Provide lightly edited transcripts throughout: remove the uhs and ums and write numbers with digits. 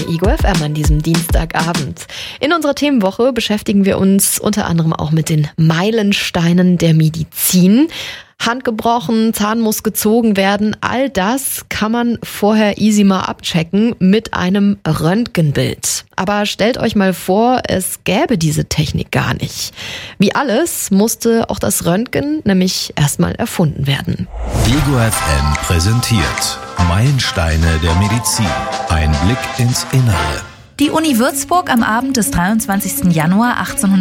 Ego FM an diesem Dienstagabend. In unserer Themenwoche beschäftigen wir uns unter anderem auch mit den Meilensteinen der Medizin. Hand gebrochen, Zahn muss gezogen werden, all das kann man vorher easy mal abchecken mit einem Röntgenbild. Aber stellt euch mal vor, es gäbe diese Technik gar nicht. Wie alles musste auch das Röntgen nämlich erstmal erfunden werden. Ego FM präsentiert Meilensteine der Medizin. Ein Blick ins Innere. Die Uni Würzburg am Abend des 23. Januar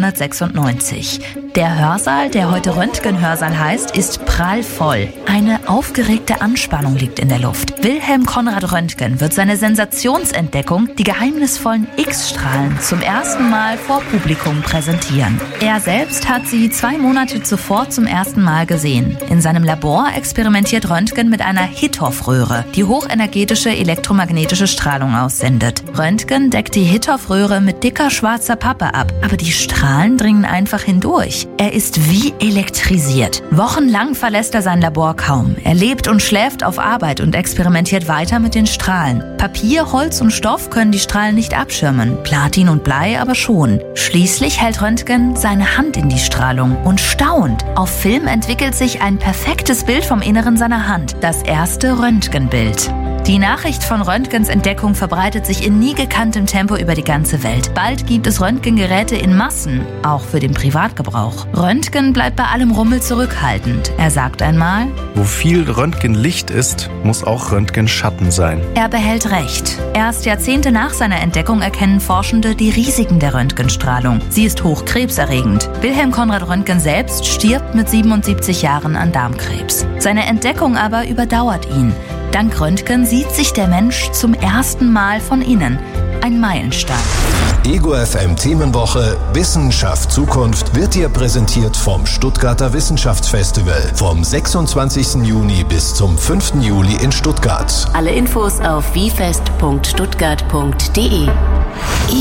1896. Der Hörsaal, der heute Röntgenhörsaal heißt, ist prallvoll. Eine aufgeregte Anspannung liegt in der Luft. Wilhelm Conrad Röntgen wird seine Sensationsentdeckung, die geheimnisvollen X-Strahlen, zum ersten Mal vor Publikum präsentieren. Er selbst hat sie 2 Monate zuvor zum ersten Mal gesehen. In seinem Labor experimentiert Röntgen mit einer Hittorf-Röhre, die hochenergetische elektromagnetische Strahlung aussendet. Röntgen deckt die Hittorf-Röhre mit dicker schwarzer Pappe ab, aber die Strahlen dringen einfach hindurch. Er ist wie elektrisiert. Wochenlang verlässt er sein Labor kaum. Er lebt und schläft auf Arbeit und experimentiert weiter mit den Strahlen. Papier, Holz und Stoff können die Strahlen nicht abschirmen, Platin und Blei aber schon. Schließlich hält Röntgen seine Hand in die Strahlung und staunt. Auf Film entwickelt sich ein perfektes Bild vom Inneren seiner Hand, das erste Röntgenbild. Die Nachricht von Röntgens Entdeckung verbreitet sich in nie gekanntem Tempo über die ganze Welt. Bald gibt es Röntgengeräte in Massen, auch für den Privatgebrauch. Röntgen bleibt bei allem Rummel zurückhaltend. Er sagt einmal: Wo viel Röntgenlicht ist, muss auch Röntgenschatten sein. Er behält recht. Erst Jahrzehnte nach seiner Entdeckung erkennen Forschende die Risiken der Röntgenstrahlung. Sie ist hochkrebserregend. Wilhelm Conrad Röntgen selbst stirbt mit 77 Jahren an Darmkrebs. Seine Entdeckung aber überdauert ihn. Dank Röntgen sieht sich der Mensch zum ersten Mal von innen. Ein Meilenstein. Ego FM Themenwoche Wissenschaft Zukunft wird dir präsentiert vom Stuttgarter Wissenschaftsfestival vom 26. Juni bis zum 5. Juli in Stuttgart. Alle Infos auf wifest.stuttgart.de.